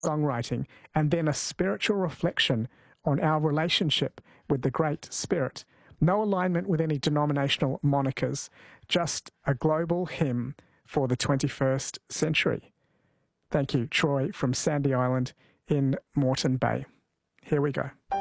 songwriting, and then a spiritual reflection on our relationship with the Great Spirit. No alignment with any denominational monikers, just a global hymn for the 21st century. Thank you, Troy from Sandy Island in Moreton Bay. Here we go.